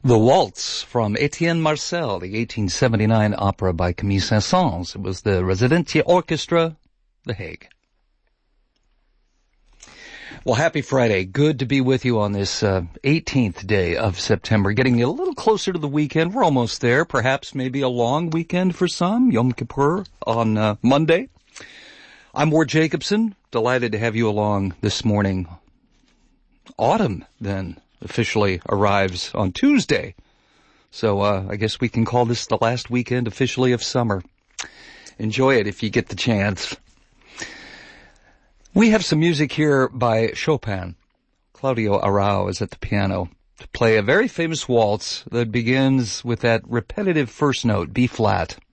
The Waltz from Etienne Marcel, the 1879 opera by Camille Saint-Saëns. It was the Residential Orchestra, The Hague. Well, happy Friday. Good to be with you on this 18th day of September, getting you a little closer to the weekend. We're almost there. Perhaps maybe a long weekend for some, Yom Kippur on Monday. I'm Ward Jacobson. Delighted to have you along this morning. Autumn, then, officially arrives on Tuesday. So I guess we can call this the last weekend officially of summer. Enjoy it if you get the chance. We have some music here by Chopin. Claudio Arrau is at the piano to play a very famous waltz that begins with that repetitive first note, B flat.